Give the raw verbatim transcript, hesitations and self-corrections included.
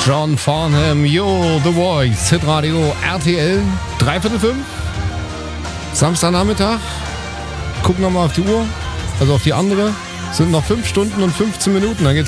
John Farnham, Yo, The Voice, Hitradio, R T L, dreiviertel fünf, Samstagnachmittag. Gucken wir mal auf die Uhr, also auf die andere. Sind noch fünf Stunden und fünfzehn Minuten, dann geht's